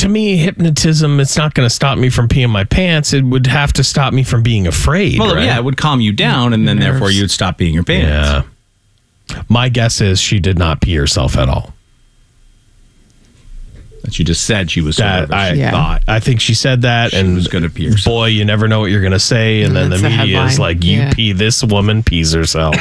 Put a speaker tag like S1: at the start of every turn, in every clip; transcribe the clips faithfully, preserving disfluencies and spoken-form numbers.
S1: to me, hypnotism, it's not going to stop me from peeing my pants. It would have to stop me from being afraid.
S2: Well,
S1: right?
S2: yeah, it would calm you down, and then
S1: Nerves.
S2: therefore you'd stop peeing your pants.
S1: Yeah. My guess is she did not pee herself at all.
S2: But she just said she was
S1: That
S2: sort of,
S1: I
S2: she
S3: Yeah.
S2: thought.
S1: I think she said that,
S2: She
S1: and
S2: was gonna pee herself.
S1: boy, you never know what you're going to say, and then
S3: That's
S1: the
S3: the
S1: media is
S3: headline.
S1: like, "You
S3: Yeah.
S1: pee, this woman pees herself."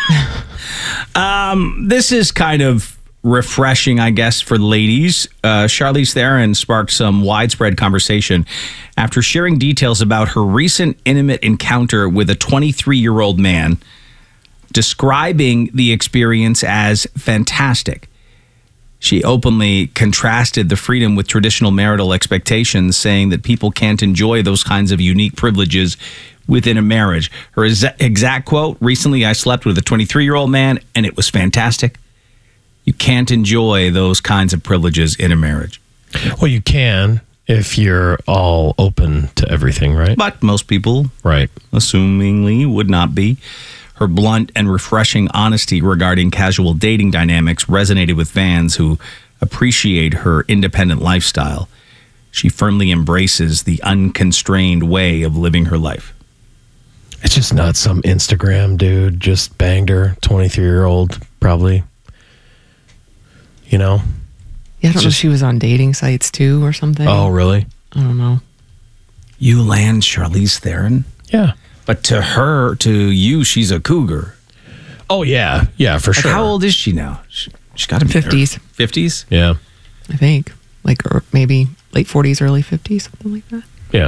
S2: Um, this is kind of refreshing, I guess, for ladies. Uh, Charlize Theron sparked some widespread conversation after sharing details about her recent intimate encounter with a twenty-three-year-old man, describing the experience as fantastic. She openly contrasted the freedom with traditional marital expectations, saying that people can't enjoy those kinds of unique privileges within a marriage. Her exa- exact quote, "Recently I slept with a twenty-three-year-old man and it was fantastic." You can't enjoy those kinds of privileges in a marriage.
S1: Well, you can if you're all open to everything, right?
S2: But most people,
S1: Right.
S2: assumingly, would not be. Her blunt and refreshing honesty regarding casual dating dynamics resonated with fans who appreciate her independent lifestyle. She firmly embraces the unconstrained way of living her life.
S1: It's just not some Instagram dude just banged her, twenty-three-year-old, probably. You know?
S3: Yeah, I don't know
S1: just-
S3: if she was on dating sites too or something.
S1: Oh, really?
S3: I don't know.
S2: You land Charlize Theron,
S1: Yeah.
S2: but to her, to you, she's a cougar.
S1: Oh, yeah. Yeah, for
S2: Like,
S1: sure.
S2: how old is she now? She, she's got to be
S3: fifties.
S2: fifties?
S1: Yeah.
S3: I think. Like, or maybe late forties, early fifties, something like that.
S1: Yeah.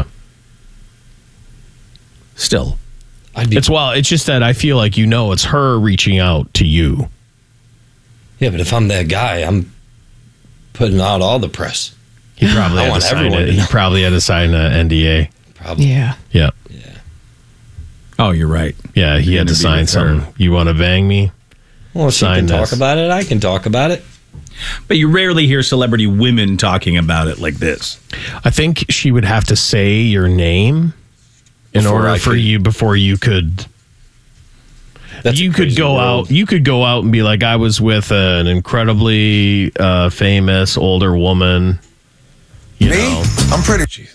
S2: Still.
S4: I'd be,
S1: It's well, it's just that I feel like you know it's her reaching out to you.
S4: yeah, but if I'm that guy, I'm putting out all the press.
S1: He probably
S4: I
S1: had to
S4: want
S1: sign
S4: everyone
S1: it.
S4: to
S1: He
S4: know.
S1: probably had to sign an N D A.
S4: Probably.
S3: Yeah.
S1: Yeah.
S4: Yeah.
S2: Oh, you're right.
S1: Yeah, he had to
S2: Interview
S1: sign
S2: with her.
S1: something. You want to bang me?
S4: Well, if she
S1: Sign
S4: can
S1: this.
S4: talk about it, I can talk about it.
S2: But you rarely hear celebrity women talking about it like this.
S1: I think she would have to say your name in
S4: Before
S1: order
S4: I
S1: for
S4: could-
S1: you before you could
S4: That's a
S1: you could
S4: crazy
S1: go
S4: world.
S1: out you could go out and be like, I was with an incredibly uh, famous older woman. You
S5: Me?
S1: know.
S5: I'm pretty.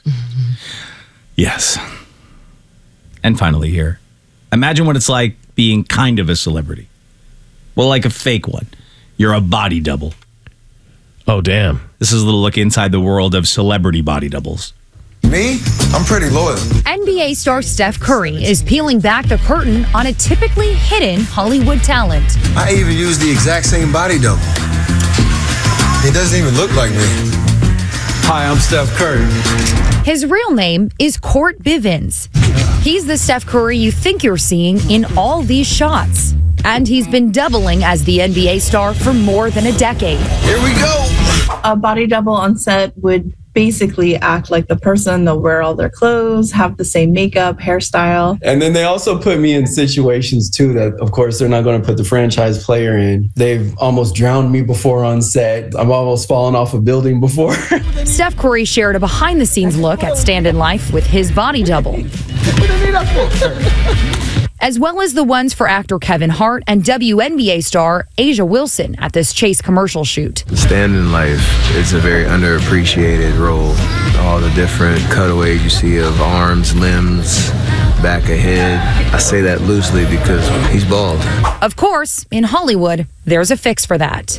S2: Yes. And finally here, imagine what it's like being kind of a celebrity. Well, like a fake one. You're a body double.
S1: Oh, damn.
S2: This is a little look inside the world of celebrity body doubles.
S5: Me? I'm pretty loyal.
S6: N B A star Steph Curry is peeling back the curtain on a typically hidden Hollywood talent.
S5: I even use the exact same body double. He doesn't even look like me. Hi, I'm Steph Curry.
S6: His real name is Court Bivens. He's the Steph Curry you think you're seeing in all these shots. And he's been doubling as the N B A star for more than a decade.
S5: Here we go.
S7: A body double on set would basically act like the person. They'll wear all their clothes, have the same makeup, hairstyle.
S8: And then they also put me in situations too that, of course, they're not going to put the franchise player in. They've almost drowned me before on set. I've almost fallen off a building before.
S6: Steph Curry shared a behind-the-scenes look at Stand in Life with his body double, as well as the ones for actor Kevin Hart and W N B A star Asia Wilson at this Chase commercial shoot.
S9: Stand in Life is a very underappreciated role. All the different cutaways you see of arms, limbs, back of head. I say that loosely because he's bald.
S6: Of course, in Hollywood, there's a fix for that.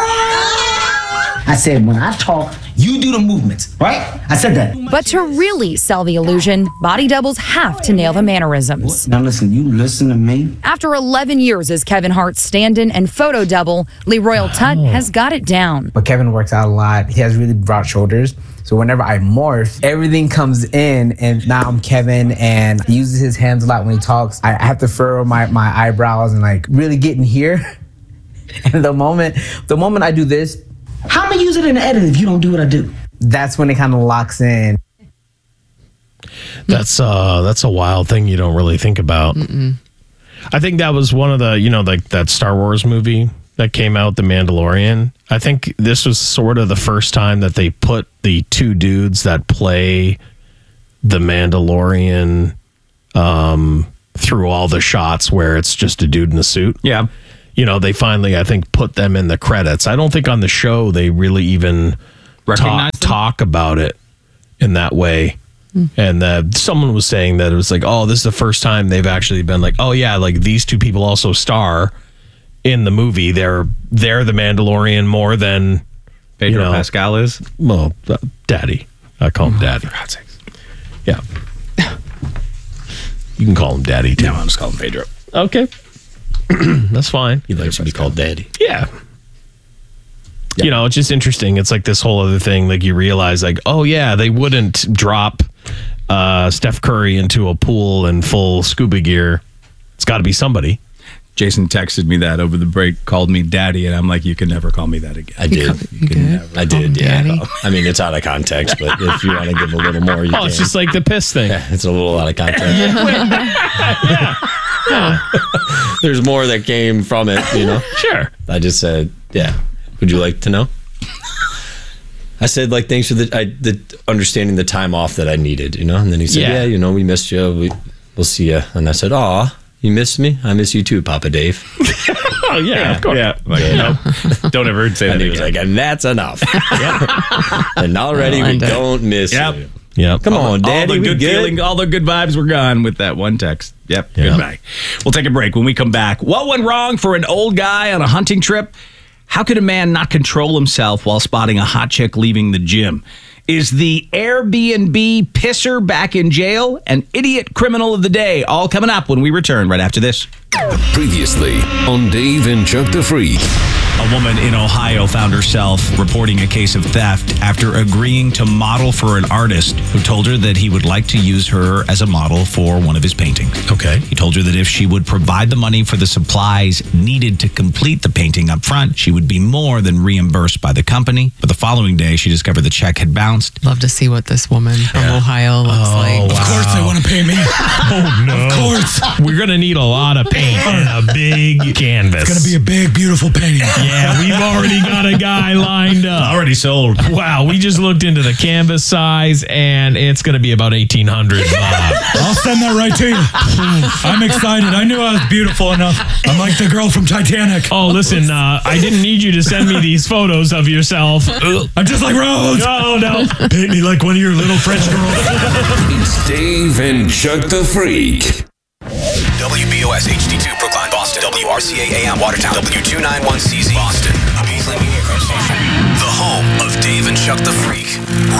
S10: I said, when I talk, you do the movements, right? I said that.
S6: But to really sell the illusion, body doubles have to nail the mannerisms.
S10: Now listen, you listen to me.
S6: After eleven years as Kevin Hart's stand-in and photo double, Leroy Tut has got it down.
S11: But Kevin works out a lot. He has really broad shoulders. So whenever I morph, everything comes in, and now I'm Kevin, and he uses his hands a lot when he talks. I I have to furrow my, my eyebrows and like really get in here. And the moment, the moment I do this,
S10: How am I use it in the edit if you don't do what I do?
S11: that's when it kind of locks in.
S1: That's uh that's a wild thing you don't really think about.
S3: Mm-mm.
S1: I think that was one of the, you know, like that Star Wars movie that came out, The Mandalorian. I think this was sort of the first time that they put the two dudes that play the Mandalorian um, through all the shots where it's just a dude in a suit.
S2: Yeah.
S1: You know, they finally, I think, put them in the credits. I don't think on the show they really even
S2: Recognize
S1: talk, talk about it in that way. And uh, someone was saying that it was like, oh, this is the first time they've actually been like, oh yeah, like these two people also star in the movie. They're they're the Mandalorian more than
S2: Pedro
S1: you know,
S2: Pascal is.
S1: Well, uh, Daddy, I call him Daddy.
S2: For God's sakes.
S1: Yeah, you can call him Daddy too.
S2: No, I'm just calling Pedro.
S1: Okay, that's fine.
S4: He likes to be called Daddy.
S1: Yeah. You know, it's just interesting. It's like this whole other thing. Like you realize, like, oh yeah, they wouldn't drop uh, Steph Curry into a pool in full scuba gear. It's got to be somebody.
S2: Jason texted me that over the break, called me Daddy, and I'm like, you can never call me that again.
S4: I did.
S3: You, you can never
S4: I did, yeah.
S3: Daddy?
S4: I mean, it's out of context, but if you want to give a little more, you
S1: Oh,
S4: can.
S1: it's just like the piss thing.
S4: Yeah, it's a little out of context. There's more that came from it, you know?
S1: Sure.
S4: I just said, yeah. Would you like to know? I said, like, thanks for the, I, the understanding the time off that I needed, you know? And then he said,
S1: Yeah.
S4: yeah, you know, we missed you. We, we'll see you. And I said, aw, you missed me? I miss you too, Papa Dave.
S1: Oh, yeah, of course.
S2: Yeah. Like,
S4: Yeah.
S2: no, don't ever say that
S4: And he
S2: again.
S4: was like, and that's enough. And already we
S3: Linda.
S4: don't miss
S2: Yep.
S4: you.
S1: Yeah.
S4: Come on,
S2: all
S4: Daddy,
S2: the
S4: we
S2: good,
S4: good?
S2: feeling, all the good vibes were gone with that one text. Yep.
S1: Yeah.
S2: Goodbye. We'll take a break. When we come back, what went wrong for an old guy on a hunting trip? How could a man not control himself while spotting a hot chick leaving the gym? Is the Airbnb pisser back in jail? An idiot criminal of the day. All coming up when we return right after this.
S12: Previously on Dave and Chuck the Freak.
S2: A woman in Ohio found herself reporting a case of theft after agreeing to model for an artist who told her that he would like to use her as a model for one of his paintings.
S1: Okay.
S2: He told her that if she would provide the money for the supplies needed to complete the painting up front, she would be more than reimbursed by the company. But the following day, she discovered the check had bounced.
S3: Love to see what this woman from Ohio looks like.
S1: Of
S13: course they want to pay me.
S1: Oh, no.
S13: Of course.
S1: We're going to need a lot of paint and a big canvas.
S13: It's going to be a big, beautiful painting.
S1: Yeah, we've already got a guy lined up.
S2: Already sold.
S1: Wow, we just looked into the canvas size, and it's going to be about eighteen hundred dollars.
S13: I'll send that right to you. I'm excited. I knew I was beautiful enough. I'm like the girl from Titanic.
S1: Oh, listen, uh, I didn't need you to send me these photos of yourself.
S13: I'm just like Rose.
S1: No, no.
S13: Paint me like one of your little French girls.
S12: It's Dave and Chuck the Freak.
S14: W B O S H D two Brookline, Boston. W R C A A M Watertown. W two ninety-one C Z Boston. A Beasley Media Group station. The home of Dave and Chuck the Freak.